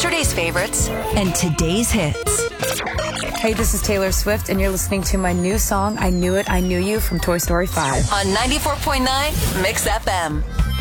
yesterday's favorites and today's hits. Hey, this is Taylor Swift, and you're listening to my new song, I Knew It, I Knew You, from Toy Story 5. On 94.9 Mix FM.